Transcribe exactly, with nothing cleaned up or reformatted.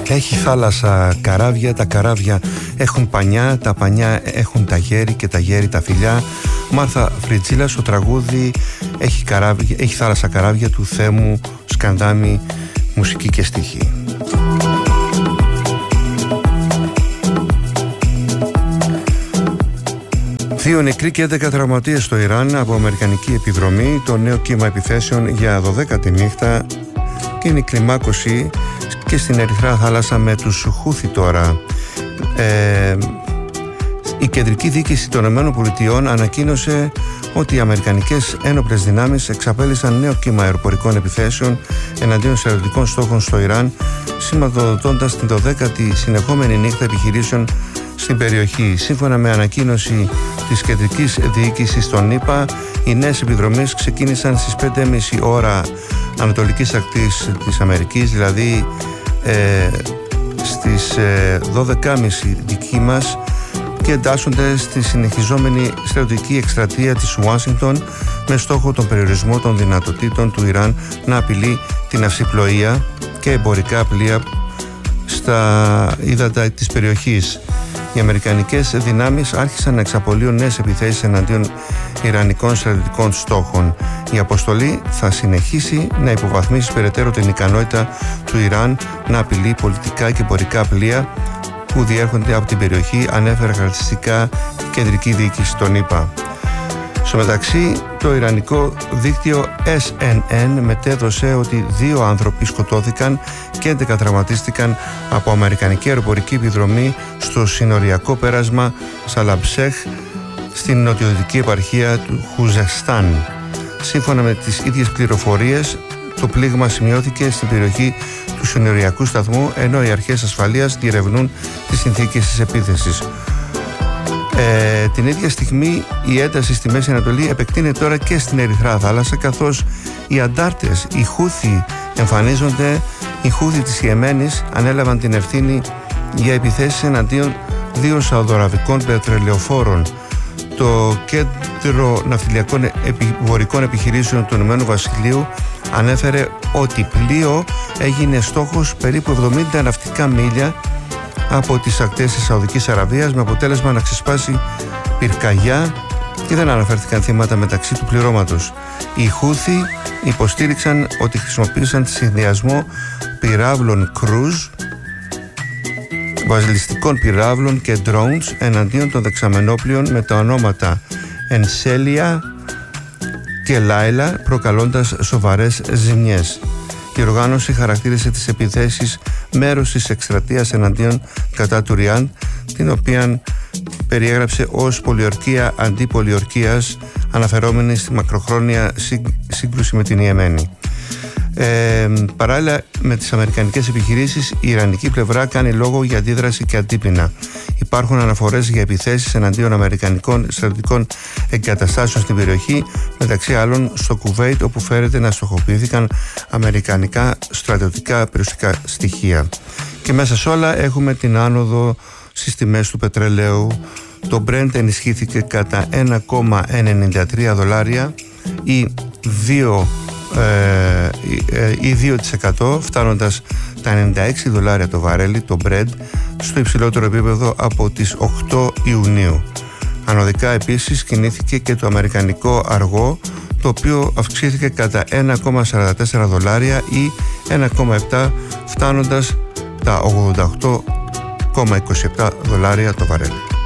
Έχει θάλασσα καράβια, τα καράβια έχουν πανιά, τα πανιά έχουν τα γέρι και τα γέρι τα φιλιά. Μάρθα Φριτζίλα, στο τραγούδι έχει, καράβια, έχει θάλασσα καράβια του Θέμου Σκαντάμι, μουσική και στίχη. Δύο νεκροί και έντεκα τραυματίες στο Ιράν από αμερικανική επιδρομή. Το νέο κύμα επιθέσεων για δωδέκατη νύχτα και είναι η κλιμάκωση και στην Ερυθρά Θάλασσα με τους Χούθι τώρα. Ε, η κεντρική διοίκηση των ΗΠΑ ανακοίνωσε ότι οι αμερικανικές ένοπλες δυνάμεις εξαπέλυσαν νέο κύμα αεροπορικών επιθέσεων εναντίον στρατιωτικών στόχων στο Ιράν, σηματοδοτώντας την δωδέκατη συνεχόμενη νύχτα επιχειρήσεων στην περιοχή. Σύμφωνα με ανακοίνωση της κεντρικής διοίκησης των ΗΠΑ, οι νέες επιδρομές ξεκίνησαν στις πέντε και μισή ώρα ανατολικής ακτής της Αμερικής, δηλαδή ε, στις ε, δώδεκα και μισή δική μας, και εντάσσονται στη συνεχιζόμενη στρατιωτική εκστρατεία της Ουάσιγκτον με στόχο τον περιορισμό των δυνατοτήτων του Ιράν να απειλεί την αυσιπλοεία και εμπορικά πλοία στα ύδατα της περιοχής. Οι αμερικανικές δυνάμεις άρχισαν να εξαπολύουν νέες επιθέσεις εναντίον ιρανικών στρατιωτικών στόχων. Η αποστολή θα συνεχίσει να υποβαθμίσει περαιτέρω την ικανότητα του Ιράν να απειλεί πολιτικά και εμπορικά πλοία που διέρχονται από την περιοχή, ανέφερε χαρακτηριστικά η κεντρική διοίκηση των ΗΠΑ. Στο μεταξύ, το ιρανικό δίκτυο ες εν εν μετέδωσε ότι δύο άνθρωποι σκοτώθηκαν και έντεκα τραυματίστηκαν από αμερικανική αεροπορική επιδρομή στο συνοριακό πέρασμα Σαλαμπσέχ στην νοτιοδυτική επαρχία του Χουζεστάν. Σύμφωνα με τις ίδιες πληροφορίες, το πλήγμα σημειώθηκε στην περιοχή του συνοριακού σταθμού, ενώ οι αρχές ασφαλείας διερευνούν τις συνθήκες της επίθεσης. Ε, την ίδια στιγμή η ένταση στη Μέση Ανατολή επεκτείνεται τώρα και στην Ερυθρά Θάλασσα, καθώς οι αντάρτες, οι Χούθι, εμφανίζονται. Οι Χούθι της Ιεμένης ανέλαβαν την ευθύνη για επιθέσεις εναντίον δύο σαουδοαραβικών πετρελαιοφόρων. Το Κέντρο Ναυτιλιακών Επιβορικών Επιχειρήσεων του Ηνωμένου Βασιλείου ανέφερε ότι πλοίο έγινε στόχος περίπου εβδομήντα ναυτικά μίλια από τις ακτές της Σαουδικής Αραβίας, με αποτέλεσμα να ξεσπάσει πυρκαγιά και δεν αναφέρθηκαν θύματα μεταξύ του πληρώματος. Οι Χούθι υποστήριξαν ότι χρησιμοποίησαν τη συνδυασμό πυράβλων cruise, βασιλιστικών πυράβλων και drones εναντίον των δεξαμενόπλων με τα ονόματα Ενσέλια και Λάιλα, προκαλώντας σοβαρές ζημιές. Η οργάνωση χαρακτήρισε τις επιθέσεις μέρος της εκστρατείας εναντίον κατά του Ριάν, την οποία περιέγραψε ως πολιορκία αντί πολιορκίας, αναφερόμενη στη μακροχρόνια σύγκρουση με την Ιεμένη. Ε, παράλληλα με τις αμερικανικές επιχειρήσεις, η ιρανική πλευρά κάνει λόγο για αντίδραση και αντίπεινα. Υπάρχουν αναφορές για επιθέσεις εναντίον αμερικανικών στρατιωτικών εγκαταστάσεων στην περιοχή, μεταξύ άλλων στο Κουβέιτ, όπου φέρεται να στοχοποιήθηκαν αμερικανικά στρατιωτικά περιουσιακά στοιχεία. Και μέσα σε όλα έχουμε την άνοδο στις τιμές του πετρελαίου. Το Brent ενισχύθηκε κατά ένα κόμμα ενενήντα τρία δολάρια ή δύο ή δύο τοις εκατό, φτάνοντας τα ενενήντα έξι δολάρια το βαρέλι, το Brent, στο υψηλότερο επίπεδο από τις οκτώ Ιουνίου. Ανωδικά επίσης κινήθηκε και το αμερικανικό αργό, το οποίο αυξήθηκε κατά ένα κόμμα σαράντα τέσσερα δολάρια ή ένα κόμμα επτά, φτάνοντας τα ογδόντα οκτώ κόμμα είκοσι επτά δολάρια το βαρέλι.